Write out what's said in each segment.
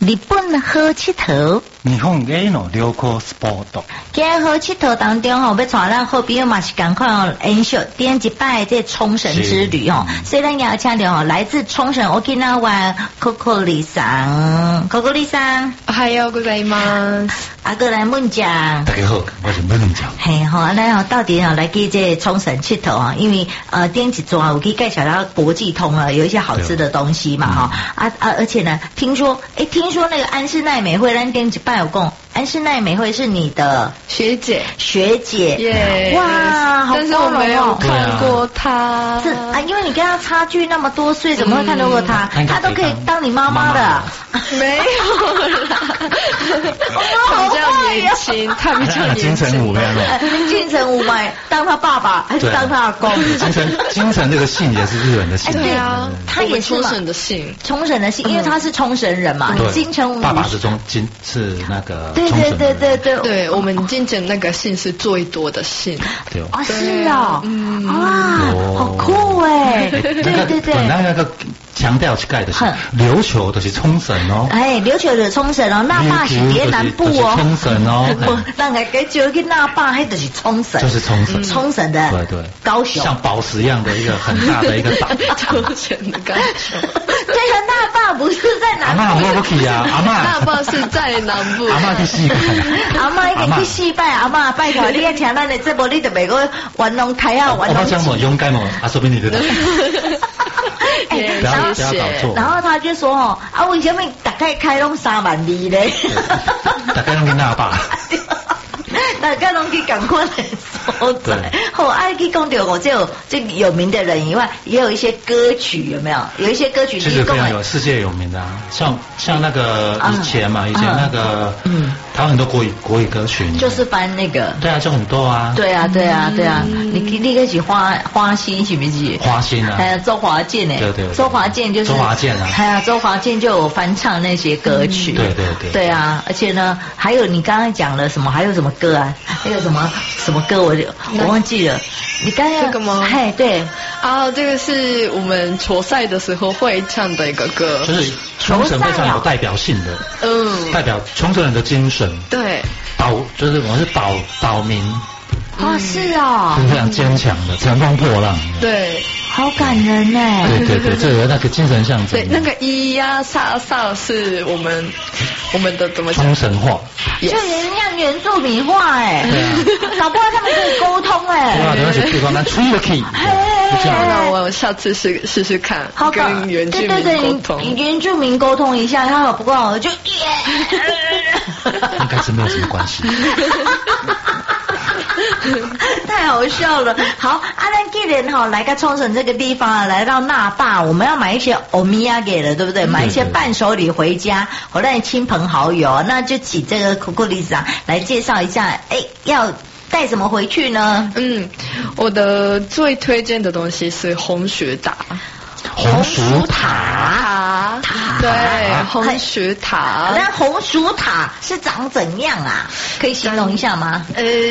日本好佚佗。 日本嘅の旅行スポット。 今日好佚佗当中吼，要带咱好朋友嘛是赶快哦，延续点一摆这冲绳之旅哦。所以咱也要请到来自冲绳 Okinawa Kokoriさんおはようございます。 阿哥来问讲。 大家好，我是问讲。 嘿吼，咱到底来去这冲绳佚佗啊？因为点一抓我可以介绍到国际通了，有一些好吃的东西嘛哈而且呢，听说那个安室奈美惠，咱点一摆有讲。安室奈美惠是你的学姐， 耶！哇，好但是我没有看过她。 是啊，因为你跟她差距那么多岁，怎么会看得过她？她都可以当你妈妈的。 没有啦，她比较年轻，她比较年轻。 金城武那样。 金城武嘛，当他爸爸还是当他阿公？ 金城这个姓也是日本的姓。 对啊，他也是冲绳的姓， 因为他是冲绳人嘛。金城武爸爸是是那个。 对，我们金城那个姓是最多的姓。 对哦，是哦，哇，好酷哎！对， 那个强调去盖的是琉球都是冲绳哦。 哎，琉球就是冲绳哦，那霸是在南部哦。 冲绳哦， 那个给就去那霸，还就是冲绳。 就是冲绳， 冲绳的对高雄， 像宝石一样的一个很大的一个岛。 冲绳的高雄。 对啊，那霸不是在南部。 阿嬷不去啊，阿嬷。 那霸是在南部。 阿嬷去戏拜。 阿嬷一个去戏拜，阿嬷拜托你要听咱的节目，你就别个玩弄台啊，玩弄。 我讲我勇敢哦，说不定你知道。不要搞错。 然后他就说哦，为什么大概开拢3万2咧？ 大概拢去那霸。 大家拢去赶快来所在。好，爱去讲到我这有名的人以外，也有一些歌曲有没有？有一些歌曲是非常有世界有名的啊，像那个以前那个台湾很多国语歌曲， 就是翻那个。对啊，就很多啊。 对啊。你个是花心是不是？ 花心啊。 还有周华健哎。 对。 周华健就是。 周华健啊。 还有周华健就有翻唱那些歌曲。 对。 对啊，而且呢，还有你刚才讲了什么？还有什么歌啊？那个什么歌我忘记了。你刚才这个吗？ 嘿，对。 这个是我们球赛的时候会唱的一个歌， 就是冲绳非常有代表性的，代表冲绳人的精神。 对， 就是我们是岛民。 是哦， 是非常坚强的，乘风破浪。对， 好感人哎。 对，这有那个精神象征。 对，那个咿呀撒撒是我们的怎么讲？ 冲绳话， 就像原住民话哎。对啊，搞不好他们可以沟通哎。 对啊，而且对方吹了可以。 那我下次试试看，跟原住民沟通。 对，原住民沟通一下，他好不够好就应该是没有什么关系。 太好笑了。好，咱既然来个冲绳这个地方来到那霸，我们要买一些欧米亚给了，对不对？买一些伴手礼回家，回来亲朋好友，那就请这个 Kokori来介绍一下，要带什么回去呢？ 我的最推荐的东西是红薯塔。 红薯塔， 对，红薯塔。 那红薯塔是长怎样啊？可以形容一下吗？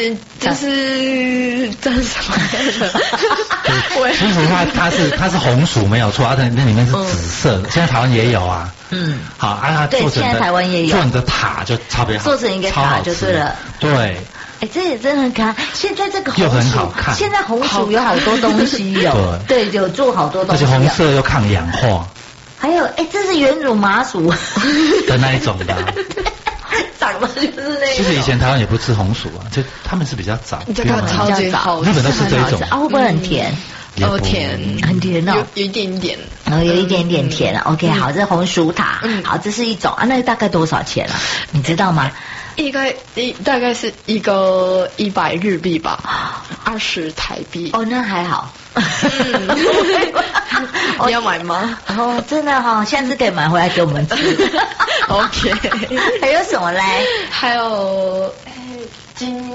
就是长什么样的？ 其实它是红薯没有错，它那里面是紫色的。现在台湾也有啊。好，它做成现在台湾也有。 做成的塔就特别好， 做成一个塔就对了。 对。 这也真的很可爱。现在这个红薯，现在红薯有好多东西有，对，有做好多东西。 而且红色又抗氧化。 还有，这是原乳麻薯的那一种的。 长得就是那。 其实以前台湾也不吃红薯啊，就他们是比较早。 这个超级好， 日本都是这一种。 会不会很甜？ 甜， 很甜哦， 有一点点， 有一点点甜。OK， 好，这红薯塔，好，这是一种啊，那大概多少钱啊？你知道吗？ 大概是一个100日币吧，20台币。 那还好。 你要买吗？ 真的下次可以买回来给我们吃。 OK。 还有什么嘞？ 还有